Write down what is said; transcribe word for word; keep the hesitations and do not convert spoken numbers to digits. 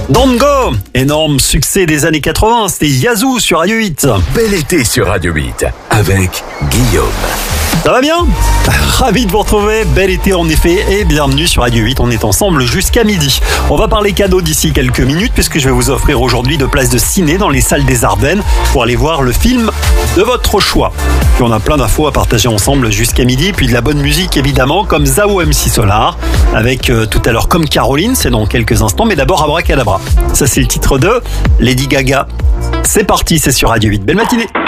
Don't Go, énorme succès des années quatre-vingts, c'était Yazoo sur Radio huit. Bel été sur Radio huit, avec Guillaume. Ça va bien? Ravi de vous retrouver, bel été en effet et bienvenue sur Radio huit, on est ensemble jusqu'à midi. On va parler cadeaux d'ici quelques minutes puisque je vais vous offrir aujourd'hui deux places de ciné dans les salles des Ardennes pour aller voir le film de votre choix. Puis on a plein d'infos à partager ensemble jusqu'à midi, puis de la bonne musique évidemment comme Zao M C Solar avec euh, tout à l'heure Comme Caroline, c'est dans quelques instants, mais d'abord Abracadabra. Ça c'est le titre de Lady Gaga. C'est parti, c'est sur Radio huit, belle matinée.